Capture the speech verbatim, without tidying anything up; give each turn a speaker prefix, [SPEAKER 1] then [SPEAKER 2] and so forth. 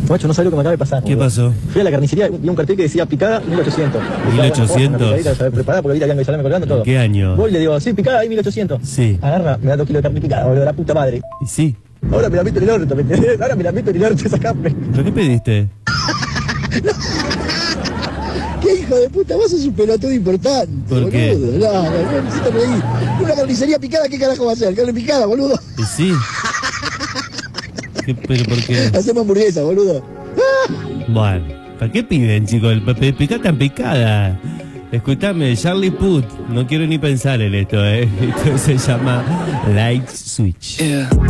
[SPEAKER 1] Macho, no sabes lo que me acaba de pasar.
[SPEAKER 2] ¿Qué pasó?
[SPEAKER 1] Fui a la carnicería y vi un cartel que decía picada mil ochocientos.
[SPEAKER 2] mil ochocientos.
[SPEAKER 1] Preparada porque ahorita que salame colgando todo.
[SPEAKER 2] ¿Qué año?
[SPEAKER 1] Voy y le digo, sí, picada ahí mil ochocientos.
[SPEAKER 2] Sí.
[SPEAKER 1] Agarra, me da dos kilos de carne picada, boludo, la puta madre.
[SPEAKER 2] Y sí.
[SPEAKER 1] Ahora me la meto en el orto, ¿me entendés? Ahora me la meto en el orto esa carne.
[SPEAKER 2] ¿Pero qué pediste?
[SPEAKER 1] ¿Qué hijo de puta? Vos sos un pelotudo importante.
[SPEAKER 2] ¿Por
[SPEAKER 1] boludo.
[SPEAKER 2] qué?
[SPEAKER 1] No, no, no necesito reír. Una carnicería picada, ¿qué carajo va a hacer? Carne picada, boludo.
[SPEAKER 2] Y sí. ¿Qué, ¿Pero por qué?
[SPEAKER 1] Hacemos hamburguesa, boludo.
[SPEAKER 2] Bueno, ¿para qué piden, chicos? Picada tan picada. Escúchame, Charlie Puth, no quiero ni pensar en esto, ¿eh? Esto se llama Light Switch.
[SPEAKER 3] Yeah.